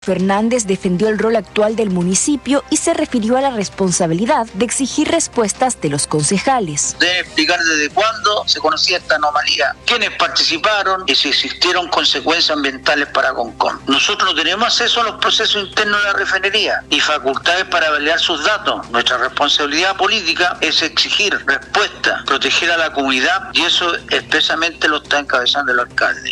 Fernández defendió el rol actual del municipio y se refirió a la responsabilidad de exigir respuestas de los concejales. Deben explicar desde cuándo se conocía esta anomalía, quiénes participaron y si existieron consecuencias ambientales para Concón. Nosotros no tenemos acceso a los procesos internos de la refinería ni facultades para validar sus datos. Nuestra responsabilidad política es exigir respuesta, proteger a la comunidad y eso expresamente lo está encabezando el alcalde.